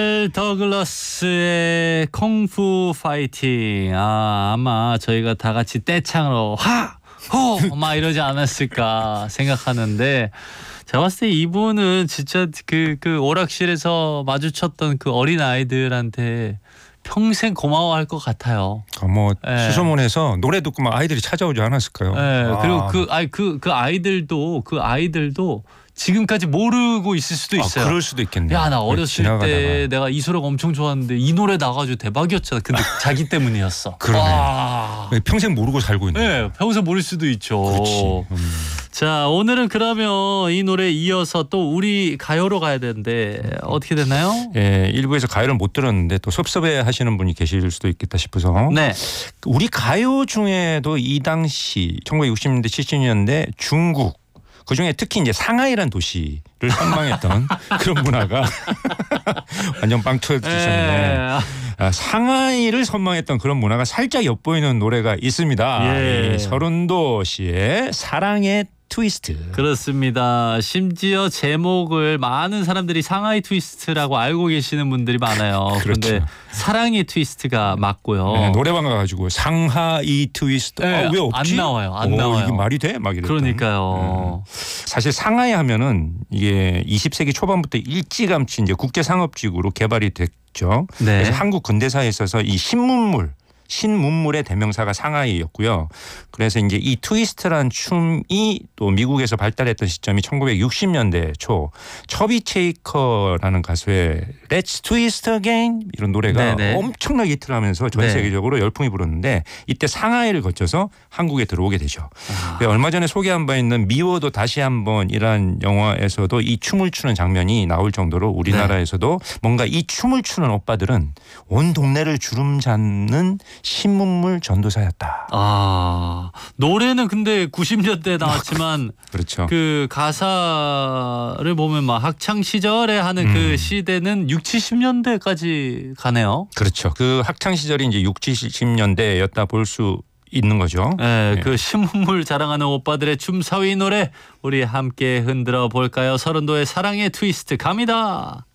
더글러스의 콩푸 파이팅. 아마 저희가 다 같이 떼창으로 호! 막 이러지 않았을까 생각하는데, 제가 봤을 때 이분은 진짜 그 오락실에서 마주쳤던 그 어린 아이들한테 평생 고마워할 것 같아요. 예. 수소문해서 노래 듣고 막 아이들이 찾아오지 않았을까요? 예. 그리고 그 아이들도 지금까지 모르고 있을 수도 있어요. 그럴 수도 있겠네요. 야, 나 어렸을 때 내가 이소락 엄청 좋아하는데 이 노래 나가지고 대박이었잖아. 근데 자기 때문이었어. 그러네. 평생 모르고 살고 있는. 네, 평생 모를 수도 있죠. 그렇지. 자, 오늘은 그러면 이 노래 이어서 또 우리 가요로 가야 되는데 어떻게 됐나요? 예, 일부에서 가요를 못 들었는데 또 섭섭해 하시는 분이 계실 수도 있겠다 싶어서. 네. 우리 가요 중에도 이 당시 1960년대 70년대 중국, 그중에 특히 이제 상하이란 도시를 선망했던 그런 문화가 완전 빵 터지셨네. 상하이를 선망했던 그런 문화가 살짝 엿보이는 노래가 있습니다. 예. 서른도 씨의 사랑의 트위스트. 그렇습니다. 심지어 제목을 많은 사람들이 상하이 트위스트라고 알고 계시는 분들이 많아요. 그렇죠. 그런데 사랑의 트위스트가 맞고요. 네, 노래방 가가지고 상하이 트위스트. 네, 왜 없지? 안 나와요. 이게 말이 돼? 막 이랬던. 그러니까요. 사실 상하이 하면은 이게 20세기 초반부터 일찌감치 이제 국제상업지구로 개발이 됐죠. 네. 그래서 한국 근대사에 있어서 이 신문물의 대명사가 상하이였고요. 그래서 이제 이 트위스트란 춤이 또 미국에서 발달했던 시점이 1960년대 초, 처비 체이커라는 가수의 Let's Twist Again 이런 노래가 네네. 엄청나게 히트를 하면서 전 세계적으로 열풍이 불었는데, 이때 상하이를 거쳐서 한국에 들어오게 되죠. 얼마 전에 소개한 바 있는 미워도 다시 한번이란 영화에서도 이 춤을 추는 장면이 나올 정도로 우리나라에서도 뭔가 이 춤을 추는 오빠들은 온 동네를 주름 잡는 신문물 전도사였다. 노래는 근데 90년대에 나왔지만 그렇죠. 그 가사를 보면 막 학창 시절에 하는 그 시대는 60, 70년대까지 가네요. 그렇죠. 그 학창 시절이 이제 60, 70년대였다 볼 수 있는 거죠. 네, 그 신문물 자랑하는 오빠들의 춤사위 노래 우리 함께 흔들어 볼까요? 서른도의 사랑의 트위스트 갑니다.